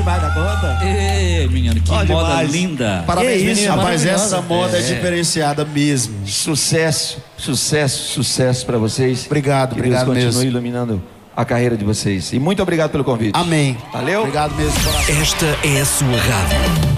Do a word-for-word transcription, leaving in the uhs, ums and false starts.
demais da conta. Ei, menino, que Ó, moda demais. linda. Parabéns, Que isso, menino. rapaz, Maravilhosa. essa moda é, É. diferenciada mesmo. Sucesso, sucesso, sucesso pra vocês. Obrigado, que obrigado Deus continue mesmo. iluminando a carreira de vocês. E muito obrigado pelo convite. Amém. Valeu. Obrigado mesmo. Esta é a sua rádio.